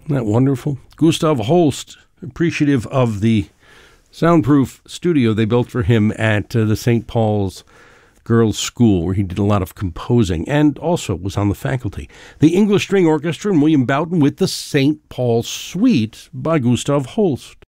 Isn't that wonderful? Gustav Holst, appreciative of the soundproof studio they built for him at the St. Paul's Girls' School, where he did a lot of composing and also was on the faculty. The English String Orchestra and William Bowden with the St. Paul Suite by Gustav Holst.